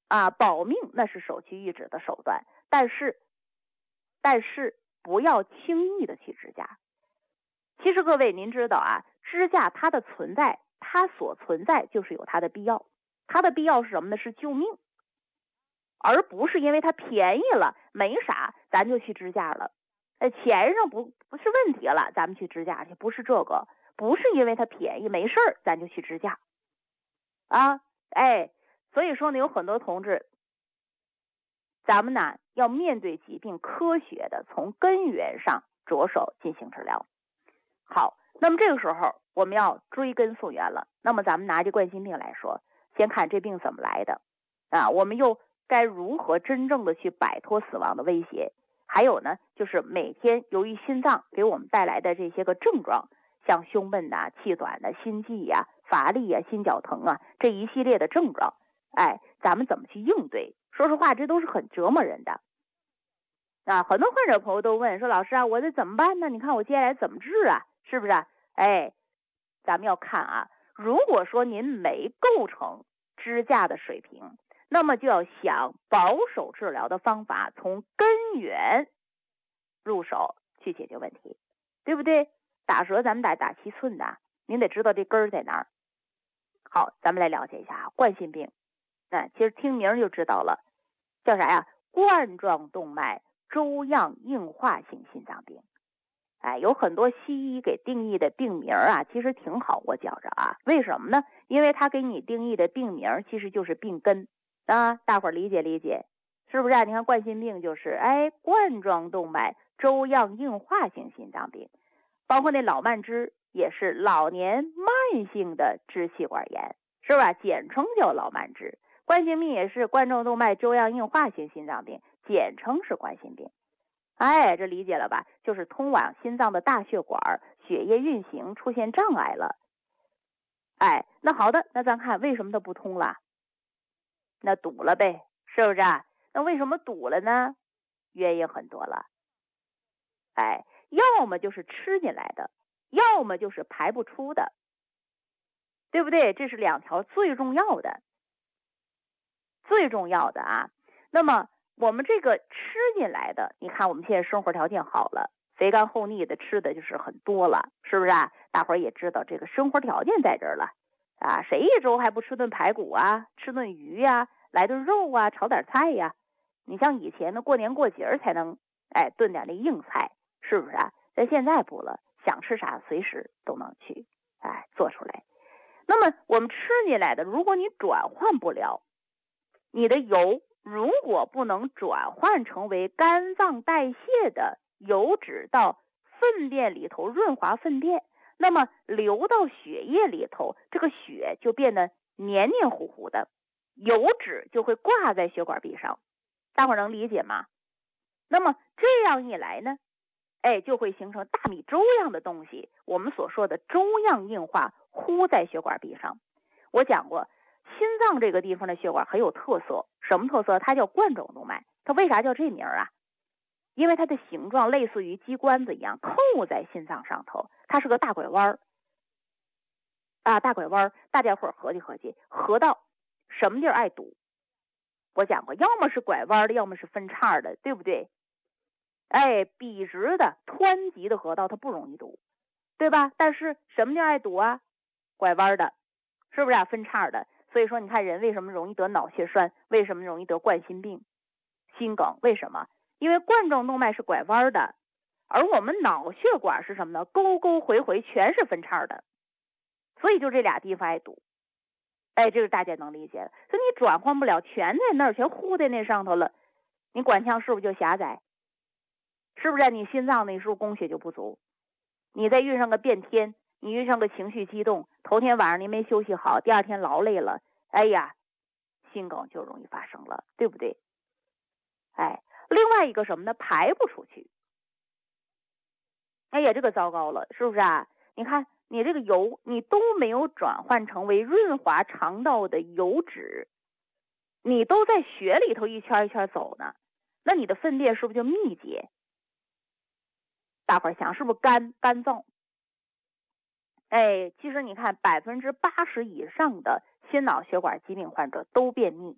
保命那是首屈一指的手段，但是不要轻易的去支架。其实各位您知道支架它的存在，它所存在就是有它的必要，它的必要是什么呢？是救命，而不是因为它便宜了没啥咱就去支架了，钱上不是问题了咱们去支架去，不是这个，不是因为它便宜没事咱就去支架所以说呢，有很多同志，咱们呢要面对疾病科学的从根源上着手进行治疗。好，那么这个时候我们要追根溯源了。那么咱们拿这冠心病来说，先看这病怎么来的我们又该如何真正的去摆脱死亡的威胁。还有呢，就是每天由于心脏给我们带来的这些个症状，像胸闷气短心悸乏力心绞疼这一系列的症状，咱们怎么去应对？说实话，这都是很折磨人的很多患者朋友都问说，老师我这怎么办呢？你看我接下来怎么治是不是咱们要看如果说您没构成支架的水平，那么就要想保守治疗的方法，从根源入手去解决问题，对不对？打折咱们得打7寸的，您得知道这根儿在哪儿。好，咱们来了解一下冠心病。其实听名就知道了，叫啥冠状动脉粥样硬化性心脏病。有很多西医给定义的病名其实挺好，我觉着为什么呢？因为他给你定义的病名其实就是病根大伙儿理解理解，是不是你看冠心病就是冠状动脉粥样硬化性心脏病，包括那老慢支也是老年慢性的支气管炎，是吧？简称叫老慢支。冠心病也是冠状动脉粥样硬化性心脏病，简称是冠心病。这理解了吧？就是通往心脏的大血管血液运行出现障碍了。那好的，那咱看为什么它不通了？那堵了呗，是不是那为什么堵了呢？原因很多了。要么就是吃进来的，要么就是排不出的，对不对？这是2条最重要的那么我们这个吃进来的，你看我们现在生活条件好了，肥甘厚腻的吃的就是很多了，是不是大伙儿也知道这个生活条件在这儿了谁一周还不吃顿排骨吃顿鱼来顿肉炒点菜你像以前的过年过节才能炖点那硬菜，是不是但现在不了，想吃啥随时都能去做出来。那么我们吃进来的，如果你转换不了，你的油如果不能转换成为肝脏代谢的油脂到粪便里头润滑粪便，那么流到血液里头，这个血就变得黏黏糊糊的，油脂就会挂在血管壁上，大伙儿能理解吗？那么这样一来呢就会形成大米粥样的东西，我们所说的粥样硬化糊在血管壁上。我讲过心脏这个地方的血管很有特色，什么特色？它叫冠状动脉。它为啥叫这名因为它的形状类似于鸡冠子一样扣在心脏上头，它是个大拐弯大拐弯，大家伙儿合计合计，合到什么地儿爱堵？我讲过，要么是拐弯的，要么是分叉的，对不对？笔直的湍急的河道它不容易堵，对吧？但是什么地儿爱堵拐弯的，是不是分叉的？所以说你看人为什么容易得脑血栓，为什么容易得冠心病、心梗？为什么？因为冠状动脉是拐弯的，而我们脑血管是什么呢？沟沟回回全是分叉的，所以就这俩地方爱堵。这个大家能理解的。所以你转换不了，全在那儿，全糊在那上头了，你管腔是不是就狭窄？是不是你心脏那时候供血就不足？你再遇上个变天，你遇上个情绪激动，头天晚上您没休息好，第二天劳累了，心梗就容易发生了，对不对？另外一个什么呢？排不出去。这个糟糕了，是不是你看你这个油你都没有转换成为润滑肠道的油脂，你都在血里头一圈一圈走呢，那你的粪便是不是就密结？大伙儿想是不是干燥？其实你看80%以上的心脑血管疾病患者都便秘，